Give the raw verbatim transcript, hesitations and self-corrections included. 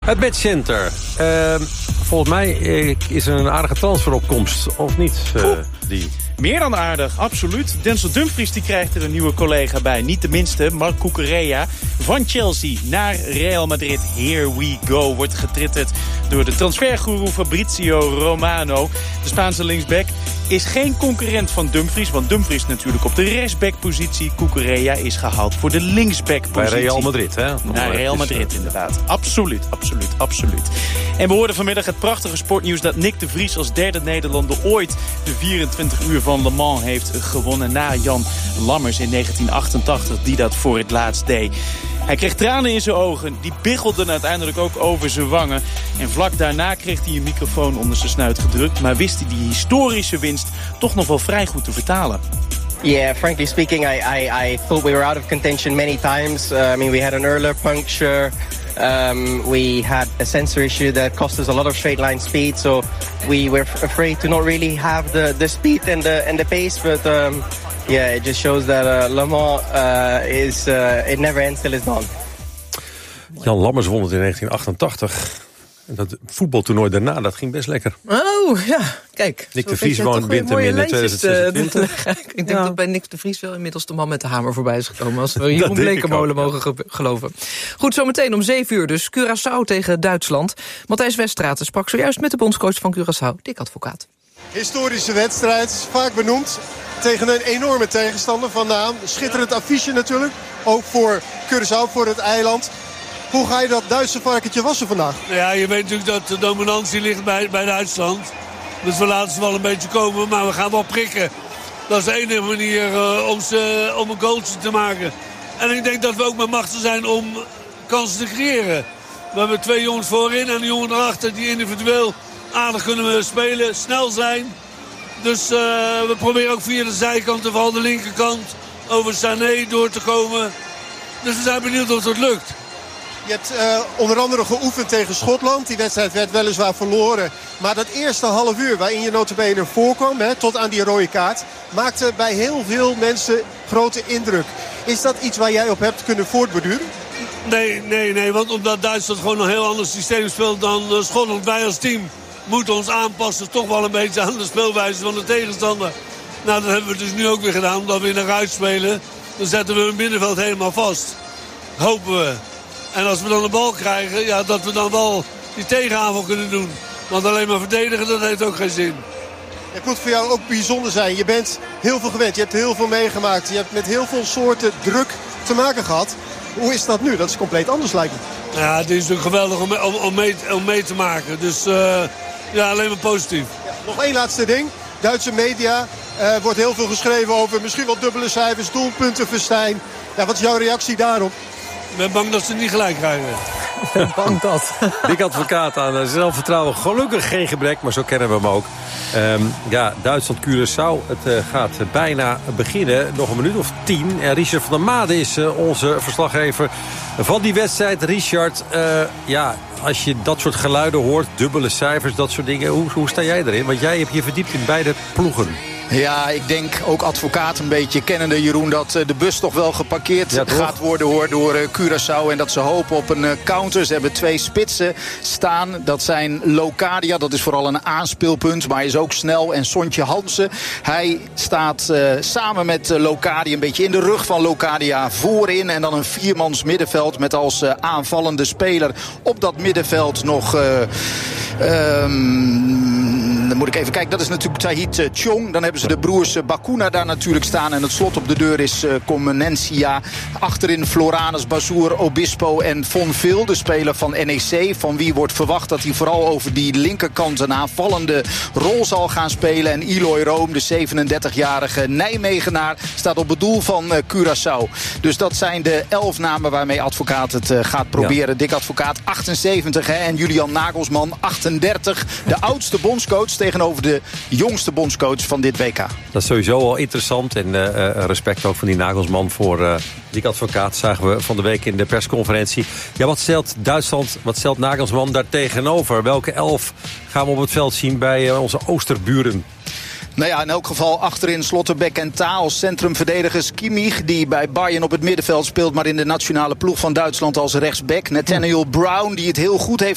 Het matchcenter. Uh, volgens mij is er een aardige transferopkomst, of niet? Uh, die... Meer dan aardig, absoluut. Denzel Dumfries die krijgt er een nieuwe collega bij. Niet de minste, Marc Cucurella. Van Chelsea naar Real Madrid. Here we go. Wordt getritterd door de transfergoeroe Fabrizio Romano. De Spaanse linksback is geen concurrent van Dumfries. Want Dumfries natuurlijk op de rechtsbackpositie. Cucurella is gehaald voor de linksbackpositie. Bij Real Madrid, hè? Naar Real Madrid, inderdaad. Absoluut, absoluut, absoluut. En we hoorden vanmiddag het prachtige sportnieuws dat Nick de Vries als derde Nederlander ooit de vierentwintig uur van Le Mans heeft gewonnen. Na Jan Lammers in negentien achtentachtig, die dat voor het laatst deed. Hij kreeg tranen in zijn ogen, die biggelden uiteindelijk ook over zijn wangen. En vlak daarna kreeg hij een microfoon onder zijn snuit gedrukt, maar wist hij die historische winst toch nog wel vrij goed te vertalen. Yeah, frankly speaking, I, I, I thought we were out of contention many times. Uh, I mean, we had an earlier puncture. Um, we had a sensor issue that cost us a lot of straight line speed. So we were f- afraid to not really have the, the speed and the, and the pace. But um, yeah, it just shows that uh, Le Mans uh, is, uh, it never ends till it's done. Jan Lammers won het in negentien achtentachtig. En dat voetbaltoernooi daarna, dat ging best lekker. Oh, ja, kijk. Nick de Vries won wint hem in tweeduizend zesentwintig. Ik denk ja. dat bij Nick de Vries wel inmiddels de man met de hamer voorbij is gekomen. Als we Jeroen Blekemolen mogen ge- geloven. Goed, zometeen om zeven uur dus. Curaçao tegen Duitsland. Matthijs Westraat sprak zojuist met de bondscoach van Curaçao, Dick Advocaat. Historische wedstrijd, vaak benoemd. Tegen een enorme tegenstander van naam. Schitterend affiche natuurlijk. Ook voor Curaçao, voor het eiland. Hoe ga je dat Duitse varkentje wassen vandaag? Ja, je weet natuurlijk dat de dominantie ligt bij, bij Duitsland. Dus we laten ze wel een beetje komen, maar we gaan wel prikken. Dat is de enige manier uh, om, ze, om een goaltje te maken. En ik denk dat we ook met machten zijn om kansen te creëren. We hebben twee jongens voorin en een jongen erachter die individueel aardig kunnen spelen, snel zijn. Dus uh, we proberen ook via de zijkant, vooral de linkerkant, over Sané door te komen. Dus we zijn benieuwd of het lukt. Je hebt uh, onder andere geoefend tegen Schotland. Die wedstrijd werd weliswaar verloren. Maar dat eerste half uur waarin je nota bene voorkwam, hè, tot aan die rode kaart, maakte bij heel veel mensen grote indruk. Is dat iets waar jij op hebt kunnen voortborduren? Nee, nee, nee. Want omdat Duitsland gewoon een heel ander systeem speelt dan uh, Schotland. Wij als team moeten ons aanpassen toch wel een beetje aan de speelwijze van de tegenstander. Nou, dat hebben we dus nu ook weer gedaan. Omdat we in een ruit spelen, dan zetten we hun middenveld helemaal vast. Hopen we. En als we dan de bal krijgen, ja, dat we dan wel die tegenaanval kunnen doen. Want alleen maar verdedigen, dat heeft ook geen zin. Het moet voor jou ook bijzonder zijn. Je bent heel veel gewend, je hebt heel veel meegemaakt. Je hebt met heel veel soorten druk te maken gehad. Hoe is dat nu? Dat is compleet anders lijkt me. Ja, het is natuurlijk geweldig om, om, om, mee, om mee te maken. Dus uh, ja, alleen maar positief. Ja, nog één laatste ding. Duitse media, uh, wordt heel veel geschreven over misschien wel dubbele cijfers, doelpunten, Verstein. Ja, wat is jouw reactie daarop? Ik ben bang dat ze het niet gelijk krijgen. Ik ben bang dat. Dick Advocaat aan zelfvertrouwen. Gelukkig geen gebrek, maar zo kennen we hem ook. Um, ja, Duitsland-Curaçao. Het uh, gaat bijna beginnen. Nog een minuut of tien. En Richard van der Made is uh, onze verslaggever van die wedstrijd. Richard, uh, ja, als je dat soort geluiden hoort, dubbele cijfers, dat soort dingen. Hoe, hoe sta jij erin? Want jij hebt je verdiept in beide ploegen. Ja, ik denk ook Advocaat een beetje kennende, Jeroen, dat de bus toch wel geparkeerd ja, gaat worden hoor, door Curaçao. En dat ze hopen op een counter. Ze hebben twee spitsen staan. Dat zijn Locadia, dat is vooral een aanspeelpunt, maar hij is ook snel. En Sontje Hansen, hij staat uh, samen met uh, Locadia een beetje in de rug van Locadia voorin. En dan een viermans middenveld met als uh, aanvallende speler op dat middenveld nog... Uh, um, dan moet ik even kijken, dat is natuurlijk Tahit uh, Chong. Dan hebben ze de broers uh, Bakuna daar natuurlijk staan. En het slot op de deur is uh, Comenencia. Achterin Floranus, Bazoer, Obispo en Von Vil, de speler van N E C. Van wie wordt verwacht dat hij vooral over die linkerkant een aanvallende rol zal gaan spelen. En Eloy Room, de zevenendertigjarige Nijmegenaar, staat op het doel van uh, Curaçao. Dus dat zijn de elf namen waarmee Advocaat het uh, gaat proberen. Ja. Dick Advocaat, achtenzeventig hè, en Julian Nagelsman, achtendertig. De oudste bondscoach tegenover de jongste bondscoach van dit W K. Dat is sowieso al interessant. En uh, respect ook van die Nagelsman voor uh, Dick Advocaat. Zagen we van de week in de persconferentie. Ja, wat stelt Duitsland, wat stelt Nagelsman daar tegenover? Welke elf gaan we op het veld zien bij uh, onze Oosterburen? Nou ja, in elk geval achterin Slotterbeck en Ta als centrumverdedigers. Kimmich, die bij Bayern op het middenveld speelt, maar in de nationale ploeg van Duitsland als rechtsback. Nathaniel Brown, die het heel goed heeft